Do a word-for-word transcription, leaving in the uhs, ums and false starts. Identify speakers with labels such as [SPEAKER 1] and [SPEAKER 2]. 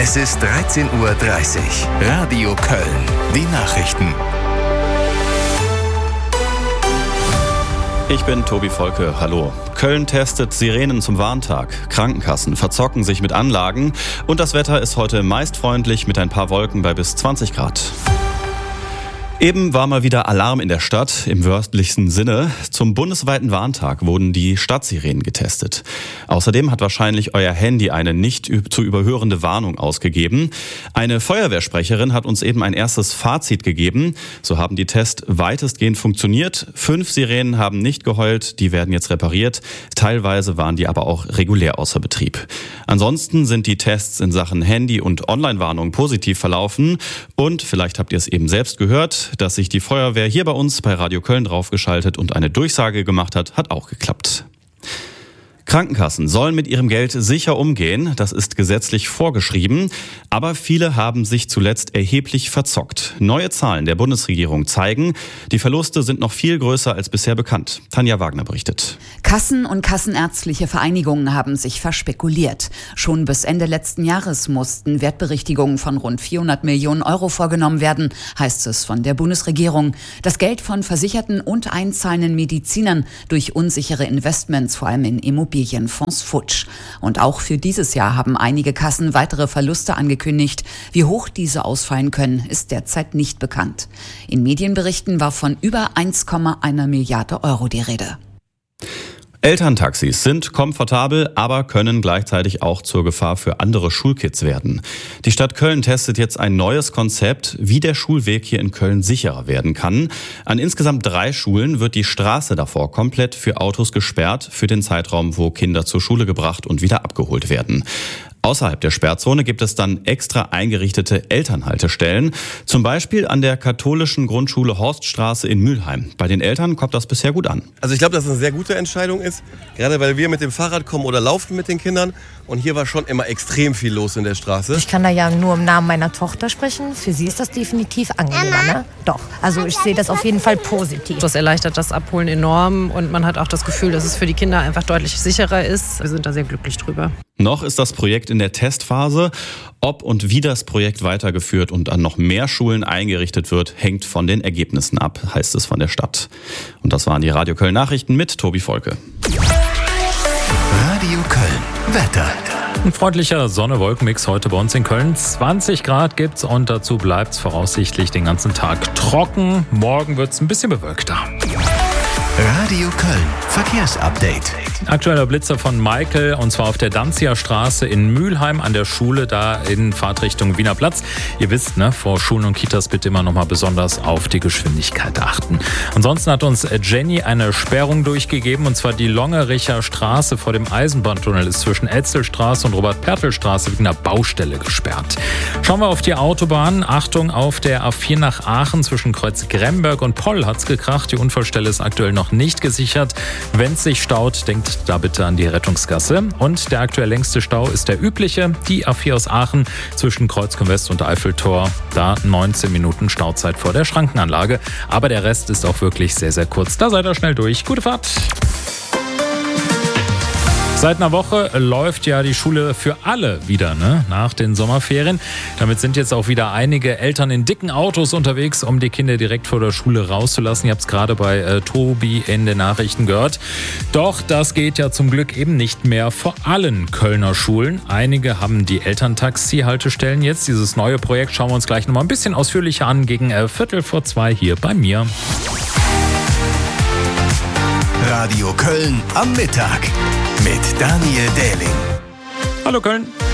[SPEAKER 1] Es ist dreizehn Uhr dreißig. Radio Köln. Die Nachrichten.
[SPEAKER 2] Ich bin Tobi Volke, hallo. Köln testet Sirenen zum Warntag. Krankenkassen verzocken sich mit Anlagen. Und das Wetter ist heute meist freundlich mit ein paar Wolken bei bis zwanzig Grad. Eben war mal wieder Alarm in der Stadt, im wörtlichsten Sinne. Zum bundesweiten Warntag wurden die Stadtsirenen getestet. Außerdem hat wahrscheinlich euer Handy eine nicht zu überhörende Warnung ausgegeben. Eine Feuerwehrsprecherin hat uns eben ein erstes Fazit gegeben. So haben die Tests weitestgehend funktioniert. Fünf Sirenen haben nicht geheult, die werden jetzt repariert. Teilweise waren die aber auch regulär außer Betrieb. Ansonsten sind die Tests in Sachen Handy- und Online-Warnung positiv verlaufen. Und vielleicht habt ihr es eben selbst gehört, dass sich die Feuerwehr hier bei uns bei Radio Köln draufgeschaltet und eine Durchsage gemacht hat, hat auch geklappt. Krankenkassen sollen mit ihrem Geld sicher umgehen, das ist gesetzlich vorgeschrieben, aber viele haben sich zuletzt erheblich verzockt. Neue Zahlen der Bundesregierung zeigen, die Verluste sind noch viel größer als bisher bekannt. Tanja Wagner berichtet.
[SPEAKER 3] Kassen und kassenärztliche Vereinigungen haben sich verspekuliert. Schon bis Ende letzten Jahres mussten Wertberichtigungen von rund vierhundert Millionen Euro vorgenommen werden, heißt es von der Bundesregierung. Das Geld von versicherten und einzahlenden Medizinern durch unsichere Investments, vor allem in Immobilien. Immobilienfonds futsch. Und auch für dieses Jahr haben einige Kassen weitere Verluste angekündigt. Wie hoch diese ausfallen können, ist derzeit nicht bekannt. In Medienberichten war von über eins Komma eins Milliarde Euro die Rede.
[SPEAKER 2] Elterntaxis sind komfortabel, aber können gleichzeitig auch zur Gefahr für andere Schulkids werden. Die Stadt Köln testet jetzt ein neues Konzept, wie der Schulweg hier in Köln sicherer werden kann. An insgesamt drei Schulen wird die Straße davor komplett für Autos gesperrt, für den Zeitraum, wo Kinder zur Schule gebracht und wieder abgeholt werden. Außerhalb der Sperrzone gibt es dann extra eingerichtete Elternhaltestellen, zum Beispiel an der katholischen Grundschule Horststraße in Mülheim. Bei den Eltern kommt das bisher gut an.
[SPEAKER 4] Also ich glaube, dass es eine sehr gute Entscheidung ist, gerade weil wir mit dem Fahrrad kommen oder laufen mit den Kindern. Und hier war schon immer extrem viel los in der Straße.
[SPEAKER 5] Ich kann da ja nur im Namen meiner Tochter sprechen. Für sie ist das definitiv angenehmer, ne? Doch, also ich sehe das auf jeden Fall positiv.
[SPEAKER 6] Das erleichtert das Abholen enorm und man hat auch das Gefühl, dass es für die Kinder einfach deutlich sicherer ist. Wir sind da sehr glücklich drüber.
[SPEAKER 2] Noch ist das Projekt in der Testphase. Ob und wie das Projekt weitergeführt und an noch mehr Schulen eingerichtet wird, hängt von den Ergebnissen ab, heißt es von der Stadt. Und das waren die Radio Köln Nachrichten mit Tobi Volke.
[SPEAKER 1] Radio Köln. Wetter.
[SPEAKER 7] Ein freundlicher Sonne-Wolken-Mix heute bei uns in Köln. zwanzig Grad gibt's und dazu bleibt's voraussichtlich den ganzen Tag trocken. Morgen wird's ein bisschen bewölkter.
[SPEAKER 1] Radio Köln. Verkehrsupdate.
[SPEAKER 7] Aktueller Blitzer von Michael und zwar auf der Danziger Straße in Mülheim an der Schule, da in Fahrtrichtung Wiener Platz. Ihr wisst, ne, vor Schulen und Kitas bitte immer noch mal besonders auf die Geschwindigkeit achten. Ansonsten hat uns Jenny eine Sperrung durchgegeben und zwar die Longericher Straße vor dem Eisenbahntunnel ist zwischen Etzelstraße und Robert-Pertl-Straße wegen einer Baustelle gesperrt. Schauen wir auf die Autobahn. Achtung, auf der A vier nach Aachen zwischen Kreuz Gremberg und Poll hat's gekracht. Die Unfallstelle ist aktuell noch nicht gesichert. Wenn es sich staut, denkt da bitte an die Rettungsgasse. Und der aktuell längste Stau ist der übliche, die A vier aus Aachen zwischen Kreuzkirchen West und Eiffeltor. Da neunzehn Minuten Stauzeit vor der Schrankenanlage. Aber der Rest ist auch wirklich sehr, sehr kurz. Da seid ihr schnell durch. Gute Fahrt! Seit einer Woche läuft ja die Schule für alle wieder, ne? Nach den Sommerferien. Damit sind jetzt auch wieder einige Eltern in dicken Autos unterwegs, um die Kinder direkt vor der Schule rauszulassen. Ihr habt es gerade bei äh, Tobi in den Nachrichten gehört. Doch das geht ja zum Glück eben nicht mehr vor allen Kölner Schulen. Einige haben die Elterntaxi-Haltestellen jetzt. Dieses neue Projekt schauen wir uns gleich nochmal ein bisschen ausführlicher an gegen äh, Viertel vor zwei hier bei mir.
[SPEAKER 1] Radio Köln am Mittag mit Daniel Dehling.
[SPEAKER 7] Hallo Köln.